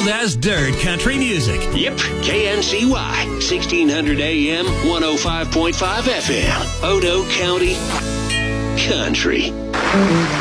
smooth as dirt country music. Yep, KNCY, 1600 AM, 105.5 FM, Odo County Country.